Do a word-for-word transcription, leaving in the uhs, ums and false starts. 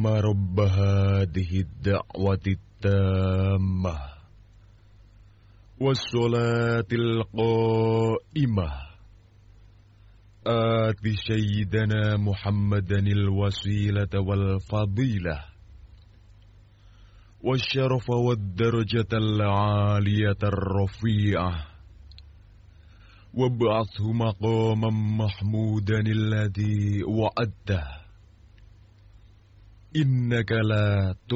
رب هذه الدعوة التامة والصلاة القائمة آت سيدنا محمدا الوسيلة والفضيلة والشرف والدرجة العالية الرفيعة وابعثه مقاما محمودا الذي وعدته إنك لا